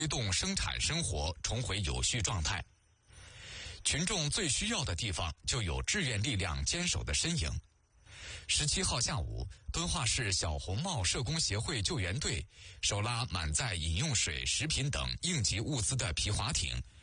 推动生产生活重回有序状态。群众最需要的地方，就有志愿力量坚守的身影。17号下午，敦化市小红帽社工协会救援队手拉满载饮用水、食品等应急物资的皮划艇，